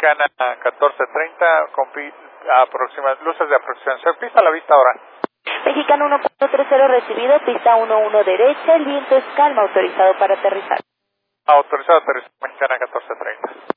Mexicana 1430 con luces de aproximación. Pista a la vista ahora. Mexicana 1430 recibido, pista 11 derecha, el viento es calma, autorizado para aterrizar. Autorizado aterrizar, Mexicana 1430.